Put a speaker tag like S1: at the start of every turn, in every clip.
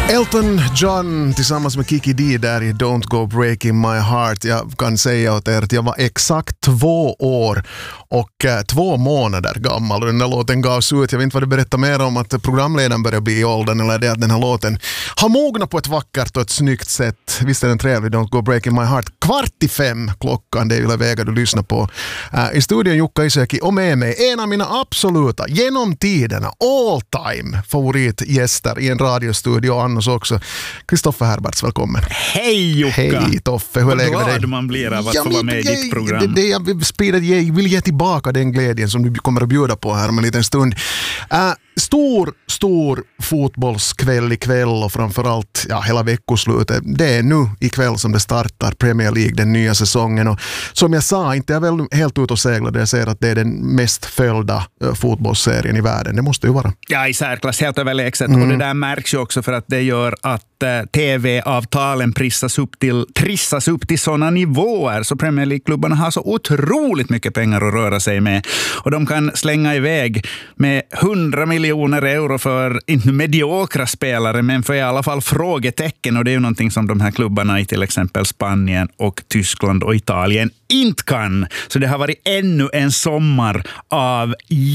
S1: Elton John tillsammans med Kiki D där i Don't Go Breaking My Heart. Jag kan säga åt er att jag var exakt 2 år och 2 månader gammal och den där låten gavs ut. Jag vet inte vad det berättar mer om att programledaren börjar bli i åldern eller det att den här låten har mognat på ett vackert och ett snyggt sätt. Visst är den trevlig, Don't Go Breaking My Heart. 4:45 klockan, det är Yle Vega du lyssnar på. I studion Jukka Isäki och med mig en av mina absoluta, genom tiderna, all time favoritgäster i en radiostudio och annars också. Kristoffer Herberts, välkommen.
S2: Hej Jukka!
S1: Hej Toffe, hur är läget med dig?
S2: Glad man blir av att få vara med i ditt program.
S1: Jag vill ge tillbaka den glädjen som du kommer att bjuda på här om en liten stund. Stor fotbollskväll ikväll och framförallt hela veckoslutet. Det är nu ikväll som det startar Premier League, den nya säsongen. Och som jag sa, inte är väl helt ut och segla. Jag ser att det är den mest följda fotbollsserien i världen. Det måste ju vara. Ja,
S2: i särklass helt överlägset. Och det där märks ju också för att det gör att TV-avtalen trissas upp till sådana nivåer. Så Premier League-klubbarna har så otroligt mycket pengar att röra sig med. Och de kan slänga iväg med 100 miljoner euro för inte mediokra spelare men för i alla fall frågetecken. Och det är ju någonting som de här klubbarna i till exempel Spanien och Tyskland och Italien inte kan. Så det har varit ännu en sommar av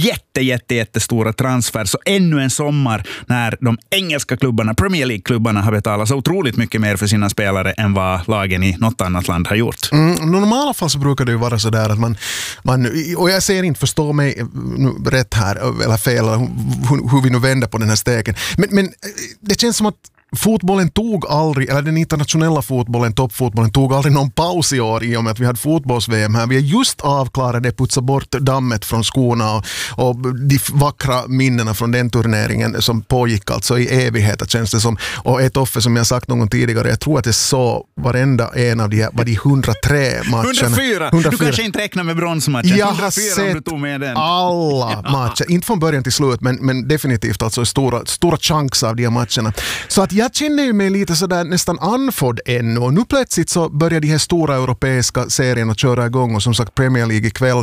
S2: jättestora transfers. Så ännu en sommar när de engelska klubbarna, Premier League-klubbarna, har betalat så otroligt mycket mer för sina spelare än vad lagen i något annat land har gjort.
S1: I normala fall så brukar det ju vara så där att man och jag säger inte, förstå mig rätt här eller fel, hur vi nu vänder på den här steken. Men det känns som att fotbollen tog aldrig, eller den internationella fotbollen, toppfotbollen tog aldrig någon paus i år i och med att vi hade fotbolls-VM här. Vi är just avklarade, putsa bort dammet från skorna och de vackra minnena från den turneringen som pågick alltså i evigheter, känns det som. Och ett offer som jag sagt någon tidigare, jag tror att jag sa varenda en av de var de 103 matcherna.
S2: 104. Du kanske inte räknar med bronsmatchen.
S1: Jag har sett alla matcher, inte från början till slut, men definitivt alltså stora chunks av de här matcherna. Så att jag känner ju mig lite sådär nästan andfådd ännu och nu plötsligt så börjar de här stora europeiska serierna köra igång och som sagt Premier League ikväll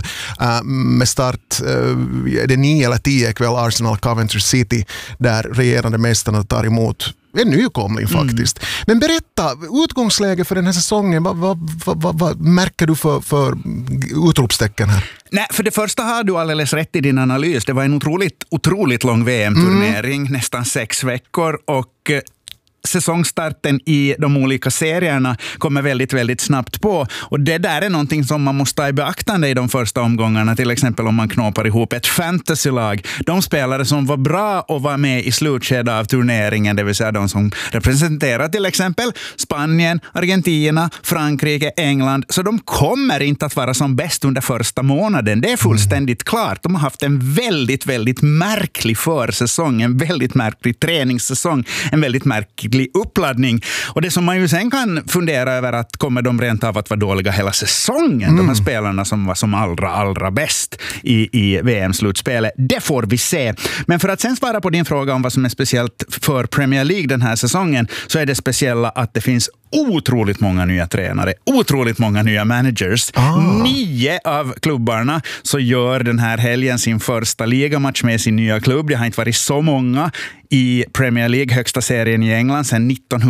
S1: med start det 9 eller 10 ikväll Arsenal Coventry City där regerande mästarna tar emot en nykomling faktiskt. Men berätta, utgångsläge för den här säsongen, vad märker du för utropstecken här?
S2: Nej, för det första har du alldeles rätt i din analys. Det var en otroligt lång VM-turnering, nästan 6 veckor och säsongstarten i de olika serierna kommer väldigt snabbt på. Och det där är någonting som man måste ta i beaktande i de första omgångarna. Till exempel om man knåpar ihop ett fantasylag. De spelare som var bra och var med i slutskedet av turneringen, det vill säga de som representerar till exempel Spanien, Argentina, Frankrike, England. Så de kommer inte att vara som bäst under första månaden. Det är fullständigt klart. De har haft en väldigt märklig försäsong, en väldigt märklig träningssäsong, en väldigt märklig uppladdning. Och det som man ju sen kan fundera över att kommer de rent av att vara dåliga hela säsongen, de här spelarna som var som allra bäst i VM-slutspelet. Det får vi se. Men för att sen svara på din fråga om vad som är speciellt för Premier League den här säsongen, så är det speciella att det finns otroligt många nya tränare, otroligt många nya managers. 9 av klubbarna så gör den här helgen sin första ligamatch med sin nya klubb. Det har inte varit så många i Premier League, högsta serien i England, sedan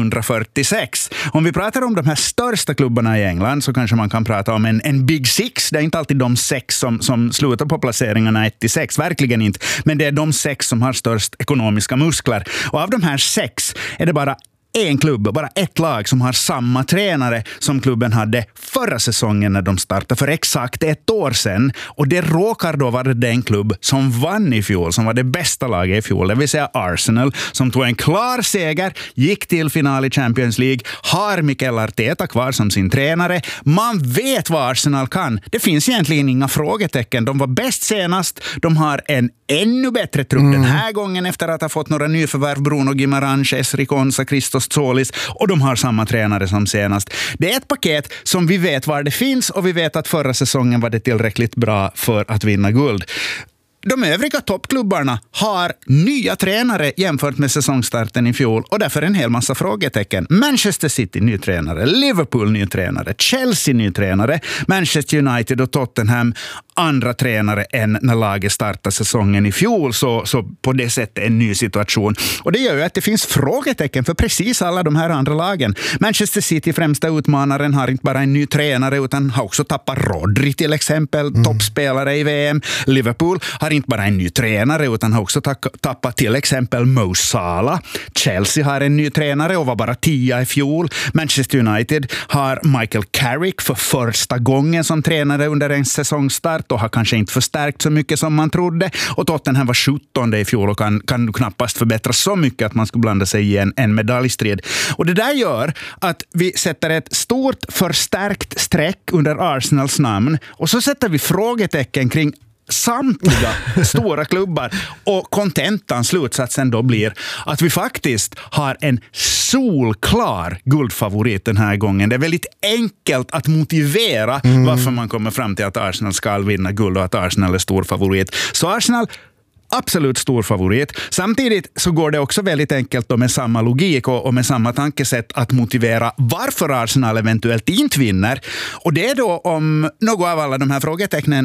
S2: 1946. Om vi pratar om de här största klubbarna i England så kanske man kan prata om en Big Six. Det är inte alltid de 6 som slutar på placeringarna 1-6, verkligen inte. Men det är de 6 som har störst ekonomiska muskler. Och av de här 6 är det bara en klubb, bara ett lag som har samma tränare som klubben hade förra säsongen när de startade för exakt 1 år sedan. Och det råkar då vara den klubb som vann i fjol, som var det bästa laget i fjol, det vill säga Arsenal, som tog en klar seger, gick till final i Champions League, har Mikel Arteta kvar som sin tränare. Man vet vad Arsenal kan. Det finns egentligen inga frågetecken. De var bäst senast. De har en ännu bättre trupp den här gången efter att ha fått några nyförvärv, Bruno Guimaraes, Esri Konsa, Christos Tsolis, och de har samma tränare som senast. Det är ett paket som vi vet var det finns och vi vet att förra säsongen var det tillräckligt bra för att vinna guld. de övriga toppklubbarna har nya tränare jämfört med säsongstarten i fjol och därför en hel massa frågetecken. Manchester City ny tränare, Liverpool ny tränare, Chelsea ny tränare, Manchester United och Tottenham andra tränare än när laget startade säsongen i fjol, så på det sättet en ny situation. Och det gör ju att det finns frågetecken för precis alla de här andra lagen. Manchester City, främsta utmanaren, har inte bara en ny tränare utan har också tappat Rodri till exempel, toppspelare i VM. Liverpool har inte bara en ny tränare utan har också tappat till exempel Mo Salah. Chelsea har en ny tränare och var bara 10 i fjol. Manchester United har Michael Carrick för första gången som tränare under en säsongstart och har kanske inte förstärkt så mycket som man trodde. Och Tottenham var 17 i fjol och kan knappast förbättra så mycket att man skulle blanda sig i en medaljstrid. Och det där gör att vi sätter ett stort förstärkt streck under Arsenals namn och så sätter vi frågetecken kring samtliga stora klubbar och kontentan, slutsatsen då blir att vi faktiskt har en solklar guldfavorit den här gången. Det är väldigt enkelt att motivera varför man kommer fram till att Arsenal ska vinna guld och att Arsenal är stor favorit. Så Arsenal absolut stor favorit. Samtidigt så går det också väldigt enkelt då med samma logik och med samma tankesätt att motivera varför Arsenal eventuellt inte vinner. Och det är då om något av alla de här frågetecknen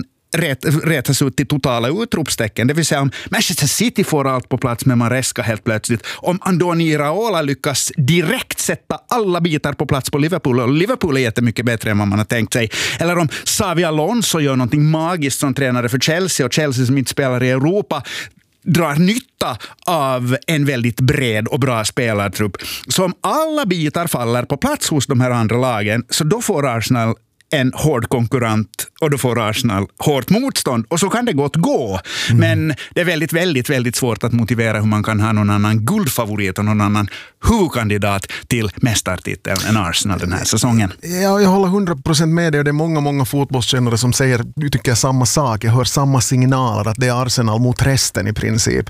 S2: rätas ut till totala utropstecken. Det vill säga om Manchester City får allt på plats med Maresca helt plötsligt. Om Andoni Iraola lyckas direkt sätta alla bitar på plats på Liverpool och Liverpool är jättemycket bättre än vad man har tänkt sig. Eller om Xavi Alonso gör någonting magiskt som tränare för Chelsea och Chelsea som inte spelar i Europa drar nytta av en väldigt bred och bra spelartrupp. Så om alla bitar faller på plats hos de här andra lagen så då får Arsenal en hård konkurrent och då får Arsenal hårt motstånd och så kan det gott gå. Men det är väldigt, väldigt, väldigt svårt att motivera hur man kan ha någon annan guldfavorit och någon annan huvudkandidat till mästartiteln än Arsenal den här säsongen.
S1: Ja, jag håller 100% med dig och det är många fotbollskännare som säger, du tycker samma sak, jag hör samma signaler att det är Arsenal mot resten i princip.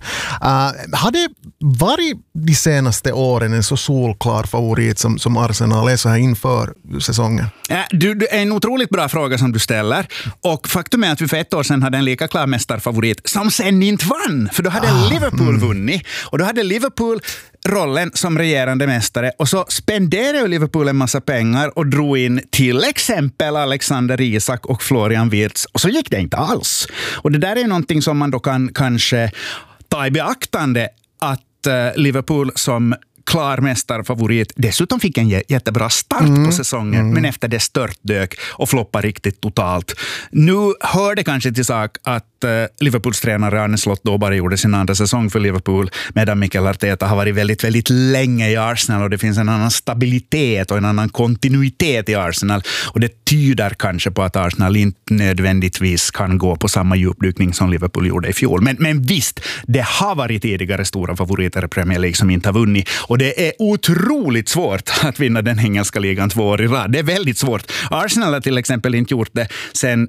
S1: Har det varit de senaste åren en så solklar favorit som Arsenal är så här inför säsongen?
S2: Det är en otroligt bra fråga som du ställer. Och faktum är att vi för ett år sedan hade en lika klar mästarfavorit som sen inte vann. För då hade Liverpool vunnit. Och då hade Liverpool rollen som regerande mästare. Och så spenderade Liverpool en massa pengar och drog in till exempel Alexander Isak och Florian Wirtz. Och så gick det inte alls. Och det där är någonting som man då kan kanske ta i beaktande att Liverpool som klar mästarfavorit dessutom fick en jättebra start på säsongen men efter det störtdök och floppade riktigt totalt. Nu hör det kanske till sak att Liverpools tränare Arne Slot då bara gjorde sin andra säsong för Liverpool medan Mikel Arteta har varit väldigt, väldigt länge i Arsenal och det finns en annan stabilitet och en annan kontinuitet i Arsenal och det tyder kanske på att Arsenal inte nödvändigtvis kan gå på samma djupdykning som Liverpool gjorde i fjol. Men visst, det har varit tidigare stora favoriter i Premier League som inte har vunnit och det är otroligt svårt att vinna den engelska ligan 2 år i rad. Det är väldigt svårt. Arsenal har till exempel inte gjort det sedan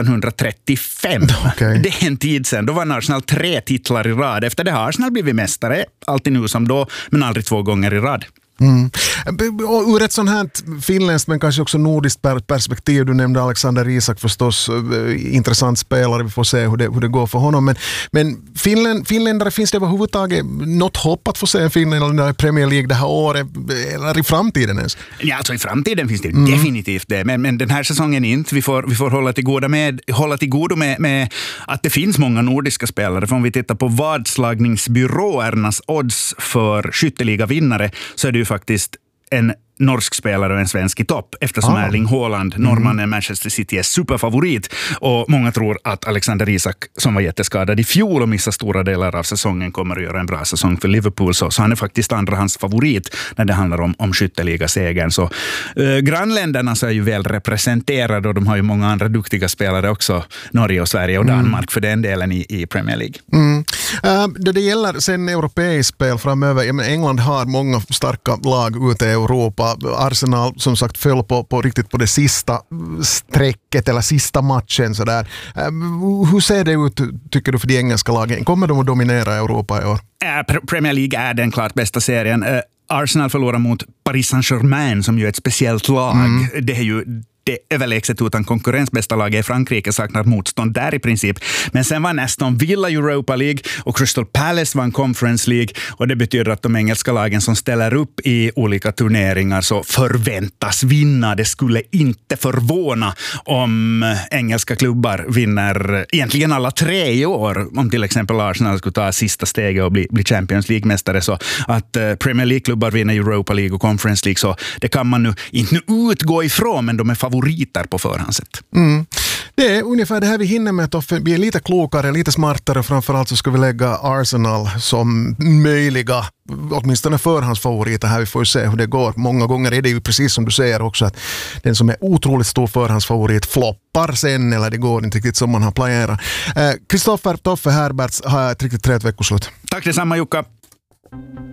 S2: 1935. Okay. Det är en tid sedan. Då vann Arsenal 3 titlar i rad. Efter det har Arsenal blivit mästare, alltid nu som då, men aldrig 2 gånger i rad.
S1: Ur ett sånt här finländskt men kanske också nordiskt perspektiv, du nämnde Alexander Isak förstås, intressant spelare, vi får se hur det går för honom, men finländare, finns det överhuvudtaget något hopp att få se en finländare i Premier League det här året eller i framtiden ens?
S2: Ja, alltså i framtiden finns det definitivt det, men den här säsongen inte. Vi får hålla till godo med att det finns många nordiska spelare. För om vi tittar på vadslagningsbyråernas odds för skytteliga-vinnare så är det ju faktiskt en norsk spelare och en svensk i topp eftersom Erling Haaland, norrmannen Manchester City, är superfavorit och många tror att Alexander Isak som var jätteskadad i fjol och missade stora delar av säsongen kommer att göra en bra säsong för Liverpool så han är faktiskt andrahands favorit när det handlar om skytteliga-segern. Så grannländerna så är ju väl representerade och de har ju många andra duktiga spelare också, Norge och Sverige och Danmark för den delen i Premier League.
S1: Det gäller sen europeiskt spel framöver, England har många starka lag ute i Europa. Arsenal som sagt föll på riktigt på det sista strecket eller sista matchen så där. Hur ser det ut tycker du för de engelska lagen? Kommer de att dominera Europa i år?
S2: Premier League är den klart bästa serien. Arsenal förlorar mot Paris Saint-Germain som ju är ett speciellt lag. Det är ju överlägset utan konkurrens. Bästa laget i Frankrike saknar motstånd där i princip. Men sen var Aston Villa Europa League och Crystal Palace var en Conference League, och det betyder att de engelska lagen som ställer upp i olika turneringar så förväntas vinna. Det skulle inte förvåna om engelska klubbar vinner egentligen alla 3 i år, om till exempel Arsenal skulle ta sista steget och bli Champions League-mästare. Så att Premier League-klubbar vinner Europa League och Conference League, så det kan man nu inte utgå ifrån, men de är favoriter på förhandset.
S1: Det är ungefär det här vi hinner med, Toffe. Vi är lite klokare, lite smartare. Framförallt så ska vi lägga Arsenal som möjliga, åtminstone förhandsfavoriter här. Vi får ju se hur det går. Många gånger är det ju precis som du säger också, att den som är otroligt stor förhandsfavorit floppar sen, eller det går inte riktigt som man har planerat. Kristoffer Toffe Herberts, ha ett riktigt trevligt veckoslut.
S2: Tack detsamma, Jukka.